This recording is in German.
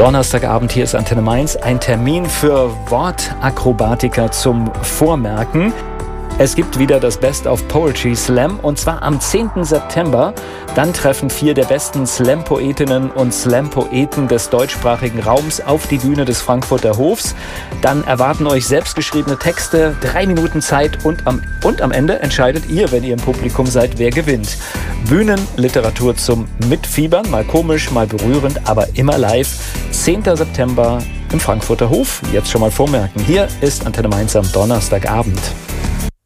Donnerstagabend, hier ist Antenne Mainz, ein Termin für Wortakrobatiker zum Vormerken. Es gibt wieder das Best of Poetry Slam und zwar am 10. September. Dann treffen 4 der besten Slam-Poetinnen und Slam-Poeten des deutschsprachigen Raums auf die Bühne des Frankfurter Hofs. Dann erwarten euch selbstgeschriebene Texte, 3 Minuten Zeit und am Ende entscheidet ihr, wenn ihr im Publikum seid, wer gewinnt. Bühnenliteratur zum Mitfiebern, mal komisch, mal berührend, aber immer live. 10. September im Frankfurter Hof. Jetzt schon mal vormerken. Hier ist Antenne Mainz am Donnerstagabend.